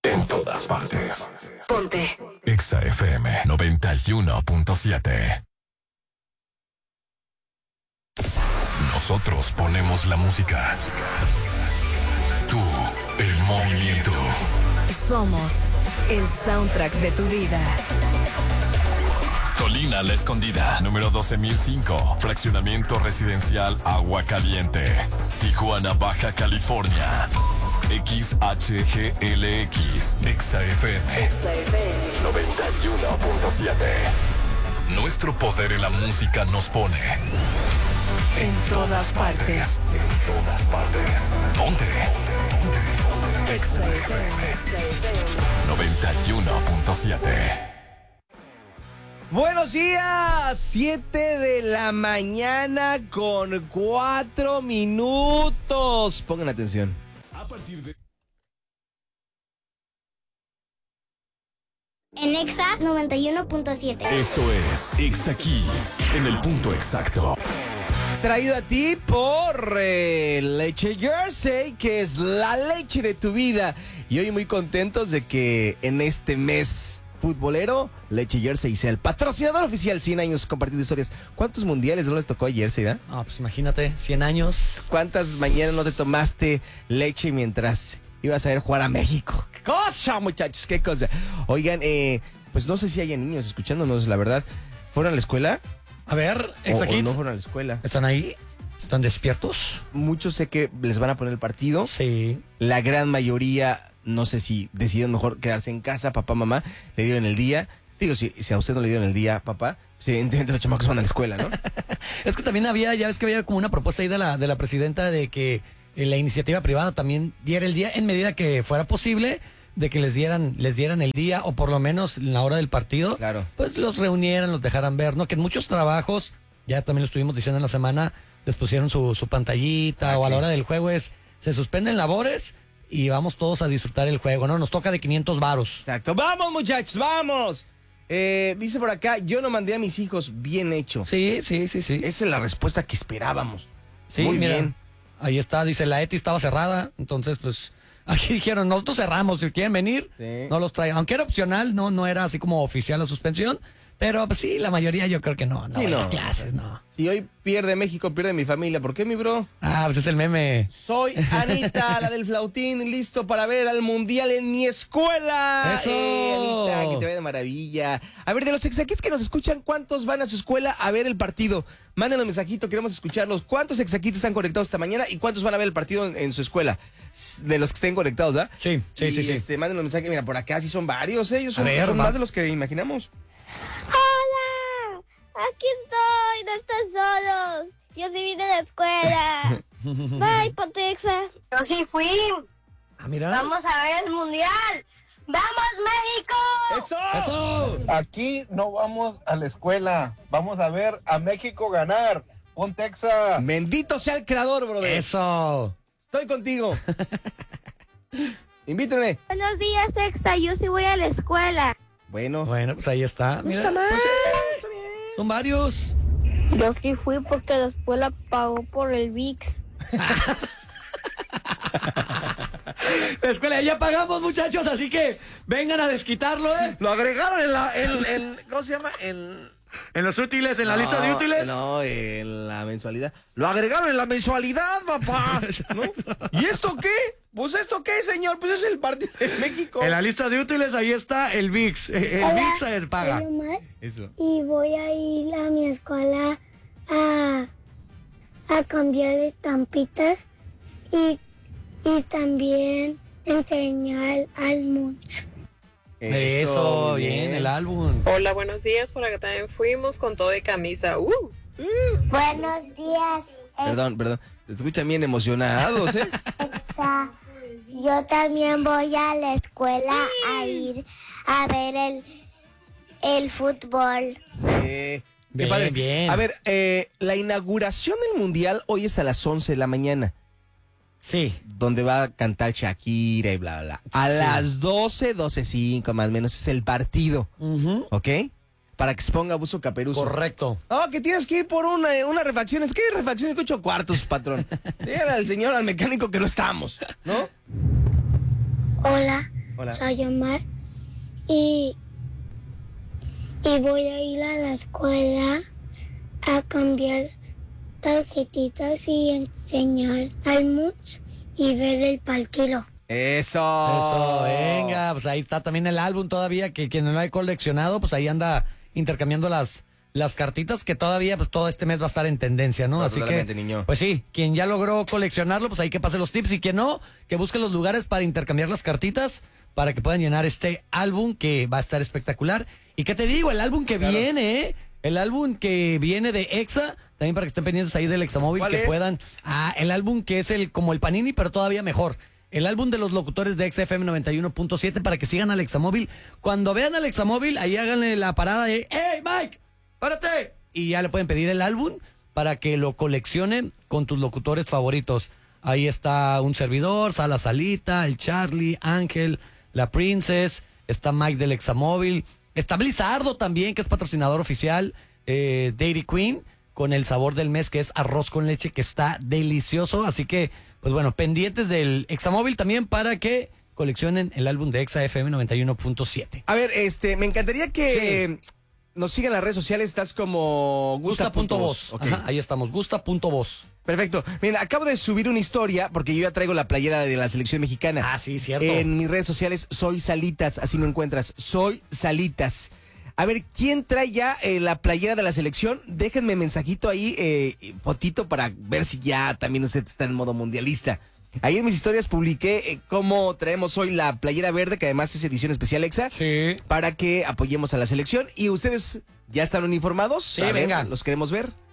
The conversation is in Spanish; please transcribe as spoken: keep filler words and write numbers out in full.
En todas partes. Ponte Exa F M noventa y uno punto siete. Nosotros ponemos la música. Tú, el movimiento. Somos el soundtrack de tu vida. Colina La Escondida, número doce mil cinco. Fraccionamiento residencial Agua Caliente. Tijuana, Baja California. X H G L X. Exa F M noventa y uno punto siete. Nuestro poder en la música nos pone En todas partes. En todas partes. Ponte. Exa F M noventa y uno punto siete. Buenos días, siete de la mañana con cuatro minutos. Pongan atención. A partir de... En Exa noventa y uno punto siete. Esto es Exa Kids, en el punto exacto. Traído a ti por eh, Leche Jersey, que es la leche de tu vida. Y hoy muy contentos de que en este mes futbolero, Leche Jersey sea el patrocinador oficial. Cien años compartiendo historias. ¿Cuántos mundiales no les tocó a Jersey, verdad? Ah, pues imagínate, cien años. ¿Cuántas mañanas no te tomaste leche mientras ibas a ver jugar a México? ¡Qué cosa, muchachos! ¡Qué cosa! Oigan, eh, pues no sé si hay niños escuchándonos, la verdad. ¿Fueron a la escuela? A ver, ¿O, Exa o Kids, no fueron a la escuela? ¿están ahí? ¿Están despiertos? Muchos sé que les van a poner el partido. Sí. La gran mayoría, no sé si decidieron mejor quedarse en casa, papá, mamá, le dieron el día. Digo, si, si a usted no le dieron el día, papá, pues evidentemente los chamacos van a la escuela, ¿no? Es que también había, ya ves que había como una propuesta ahí de la, de la presidenta de que eh, la iniciativa privada también diera el día en medida que fuera posible, de que les dieran, les dieran el día, o por lo menos en la hora del partido, Claro. pues los reunieran, los dejaran ver, ¿no? Que en muchos trabajos, ya también lo estuvimos diciendo en la semana, les pusieron su, su pantallita, Aquí. o a la hora del juego es, se suspenden labores y vamos todos a disfrutar el juego, ¿no? Nos toca de quinientos varos. Exacto. ¡Vamos, muchachos, vamos! Eh, dice por acá, yo no mandé a mis hijos, bien hecho. Sí, sí, sí, sí. Esa es la respuesta que esperábamos. Sí, Muy mira, bien. ahí está, dice, la E T I estaba cerrada, entonces pues aquí dijeron, nosotros cerramos, si quieren venir, Sí. no los traigan. Aunque era opcional, no, no era así como oficial la suspensión, pero pues sí, la mayoría yo creo que no, no, Sí, van a no. clases, no. Si hoy pierde México, pierde mi familia. ¿Por qué, mi bro? Ah, pues es el meme. Soy Anita, la del flautín, listo para ver al mundial en mi escuela. ¡Eso! Eh, Anita, que te vaya de maravilla. A ver, de los exaquitos que nos escuchan, ¿cuántos van a su escuela a ver el partido? Mándenos un mensajito, queremos escucharlos. ¿Cuántos exaquitos están conectados esta mañana y cuántos van a ver el partido en, en su escuela? De los que estén conectados, ¿verdad? Sí, sí, Y, sí, sí. Este, mándenos un mensaje. Mira, por acá sí son varios, ¿eh? Ellos son, A ver, son va. más de los que imaginamos. ¡Hola! Aquí estoy, no están solos. Yo sí vine de la escuela. Bye, Potexa. Yo sí fui. Ah, mira. Vamos a ver el mundial. ¡Vamos, México! ¡Eso! ¡Eso! Aquí no vamos a la escuela, vamos a ver a México ganar. Ponte Exa. Bendito sea el creador, brother. ¡Eso! Estoy contigo. Invítenme. Buenos días, Sexta. Yo sí voy a la escuela. Bueno. Bueno, pues ahí está. No Mira, está mal. pues, sí, Está bien. son varios. Yo sí fui porque la escuela pagó por el V I X. La escuela ya pagamos, muchachos, así que vengan a desquitarlo, ¿eh? Lo agregaron en la. En, en- ¿Cómo se llama? En. En los útiles, en la lista de No, útiles. No, en la mensualidad. Lo agregaron en la mensualidad, papá. ¿No? ¿Y esto qué? Pues esto qué, señor. Pues es el partido de México. En la lista de útiles, ahí está el V I X. El Hola, V I X se paga. soy Omar Eso. y voy a ir a mi escuela a, a cambiar estampitas y, y también enseñar al mucho. Eso, muy bien, el álbum. Hola, buenos días. Por acá también fuimos con todo de camisa. Uh. Buenos días, Perdón, perdón. Se escuchan bien emocionados, ¿eh? Exa. Yo también voy a la escuela a ir a ver el, el fútbol. Eh, qué Bien, padre. bien. A ver, eh, la inauguración del mundial hoy es a las once de la mañana. Sí. Donde va a cantar Shakira y bla, bla, bla. A Sí. las doce, doce cinco más o menos es el partido, Ujú. ¿ok? Para que se ponga buzo caperuzo. Correcto. No, que tienes que ir por una, una refacción. Es que hay refacciones de ocho cuartos, patrón. Dígale al señor, al mecánico que no estamos, ¿no? Hola, Hola. Soy Omar y, y voy a ir a la escuela a cambiar tarjetitas y enseñar al Munch y ver el partido. Eso. Eso, venga, pues ahí está también el álbum todavía, que quien no lo ha coleccionado, pues ahí anda intercambiando las, las cartitas, que todavía, pues todo este mes va a estar en tendencia, ¿no? No, Así totalmente, que, niño. pues sí, quien ya logró coleccionarlo, pues ahí que pase los tips, y quien no, que busque los lugares para intercambiar las cartitas, para que puedan llenar este álbum que va a estar espectacular. Y qué te digo, el álbum que Claro. viene, ¿eh? El álbum que viene de Exa, también para que estén pendientes ahí del Examóvil, ¿Cuál que es? puedan... Ah, el álbum que es el como el Panini, pero todavía mejor. El álbum de los locutores de Exa F M noventa y uno punto siete, para que sigan al Examóvil. Cuando vean al Examóvil, ahí háganle la parada de ¡Hey, Mike! ¡Párate! Y ya le pueden pedir el álbum para que lo coleccionen con tus locutores favoritos. Ahí está un servidor, Sala Salita, el Charlie, Ángel, la Princess, está Mike del Examóvil, está Blizzardo también, que es patrocinador oficial, eh, Dairy Queen, con el sabor del mes, que es arroz con leche, que está delicioso. Así que, pues bueno, pendientes del Examóvil también para que coleccionen el álbum de Exa F M noventa y uno punto siete. A ver, este, me encantaría que nos sigan en las redes sociales. Estás como Gusta punto voz. Ok. Ajá, ahí estamos, gusta punto voz. Perfecto. Miren, acabo de subir una historia porque yo ya traigo la playera de la selección mexicana. Ah, sí, cierto. En mis redes sociales, soy Salitas, así me encuentras. Soy Salitas. A ver, ¿quién trae ya eh, la playera de la selección? Déjenme mensajito ahí, eh, fotito para ver si ya también usted está en modo mundialista. Ahí en mis historias publiqué eh, cómo traemos hoy la playera verde, que además es edición especial Exa, Sí. para que apoyemos a la selección. Y ustedes ya están uniformados. Sí, A ver, venga. los queremos ver.